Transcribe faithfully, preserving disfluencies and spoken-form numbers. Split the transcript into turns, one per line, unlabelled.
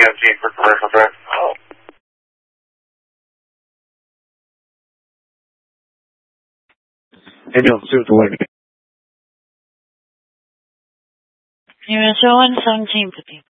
M G for commercial drive. Oh.
Daniel, two to one.
Zero one seventeen, fifteen.